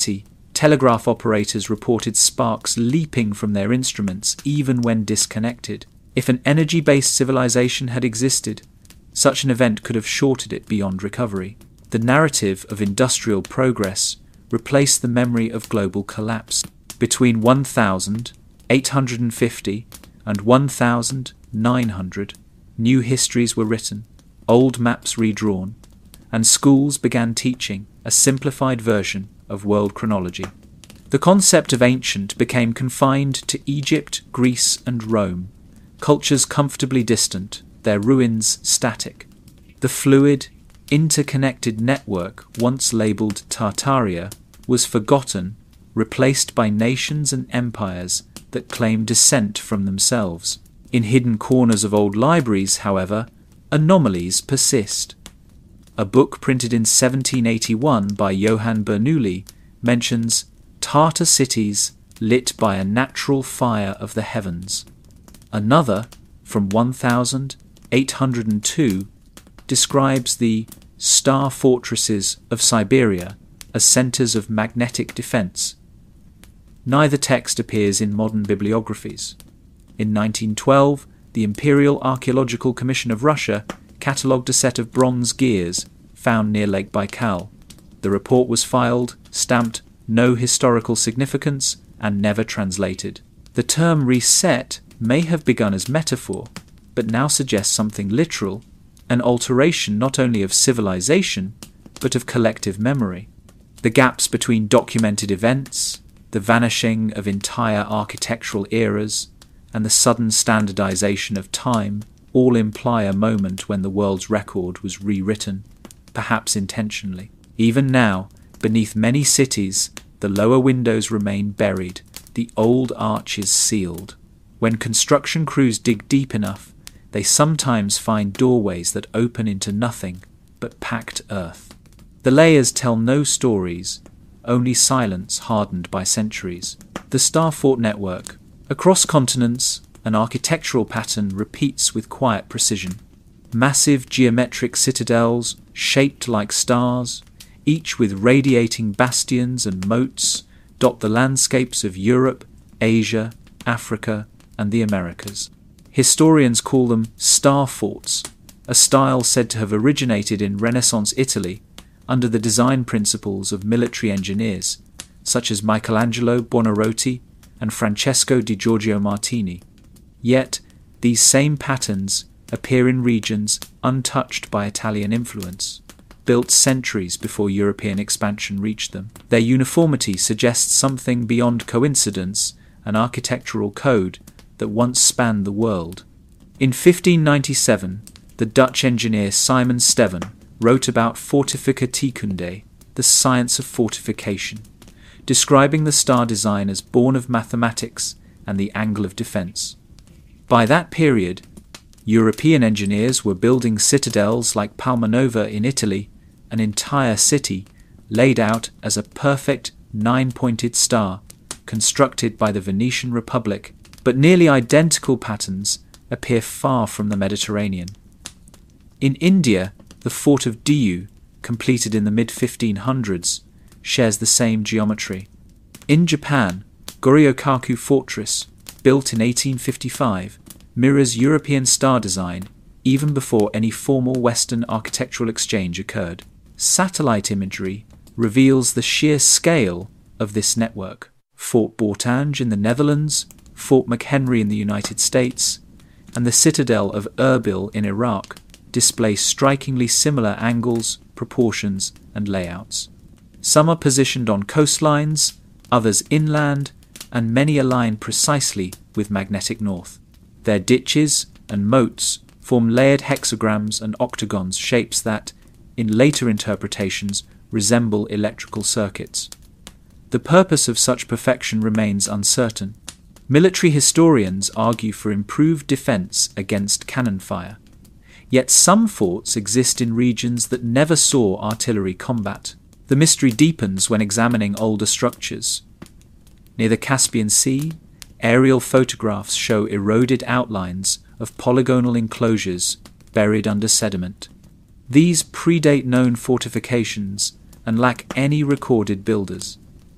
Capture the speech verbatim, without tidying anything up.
city, telegraph operators reported sparks leaping from their instruments even when disconnected. If an energy-based civilization had existed, such an event could have shorted it beyond recovery. The narrative of industrial progress replaced the memory of global collapse. Between one thousand eight hundred fifty and one thousand nine hundred, new histories were written, old maps redrawn, and schools began teaching a simplified version of world chronology. The concept of ancient became confined to Egypt, Greece, and Rome, cultures comfortably distant, their ruins static. The fluid, interconnected network once labelled Tartaria was forgotten, replaced by nations and empires that claim descent from themselves. In hidden corners of old libraries, however, anomalies persist. A book printed in seventeen eighty-one by Johann Bernoulli mentions Tartar cities lit by a natural fire of the heavens. Another, from one thousand eight hundred two, describes the star fortresses of Siberia as centres of magnetic defence. Neither text appears in modern bibliographies. In nineteen twelve, the Imperial Archaeological Commission of Russia catalogued a set of bronze gears found near Lake Baikal. The report was filed, stamped no historical significance, and never translated. The term reset may have begun as metaphor, but now suggests something literal, an alteration not only of civilization, but of collective memory. The gaps between documented events, the vanishing of entire architectural eras, and the sudden standardization of time all imply a moment when the world's record was rewritten, perhaps intentionally. Even now, beneath many cities, the lower windows remain buried, the old arches sealed. When construction crews dig deep enough, they sometimes find doorways that open into nothing but packed earth. The layers tell no stories, only silence hardened by centuries. The Starfort network. Across continents, an architectural pattern repeats with quiet precision. Massive geometric citadels, shaped like stars, each with radiating bastions and moats, dot the landscapes of Europe, Asia, Africa, and the Americas. Historians call them star forts, a style said to have originated in Renaissance Italy under the design principles of military engineers, such as Michelangelo Buonarroti and Francesco di Giorgio Martini. Yet, these same patterns appear in regions untouched by Italian influence, built centuries before European expansion reached them. Their uniformity suggests something beyond coincidence, an architectural code that once spanned the world. In fifteen ninety-seven, the Dutch engineer Simon Steven wrote about Fortificatiekunde, the science of fortification, describing the star design as born of mathematics and the angle of defence. By that period, European engineers were building citadels like Palmanova in Italy, an entire city laid out as a perfect nine-pointed star constructed by the Venetian Republic, but nearly identical patterns appear far from the Mediterranean. In India, the fort of Diu, completed in the mid fifteen hundreds, shares the same geometry. In Japan, Goryokaku Fortress, built in eighteen fifty-five, mirrors European star design even before any formal Western architectural exchange occurred. Satellite imagery reveals the sheer scale of this network. Fort Bortange in the Netherlands, Fort McHenry in the United States, and the citadel of Erbil in Iraq display strikingly similar angles, proportions, and layouts. Some are positioned on coastlines, others inland, and many align precisely with magnetic north. Their ditches and moats form layered hexagrams and octagons, shapes that, in later interpretations, resemble electrical circuits. The purpose of such perfection remains uncertain. Military historians argue for improved defence against cannon fire. Yet some forts exist in regions that never saw artillery combat. The mystery deepens when examining older structures. Near the Caspian Sea, aerial photographs show eroded outlines of polygonal enclosures buried under sediment. These predate known fortifications and lack any recorded builders.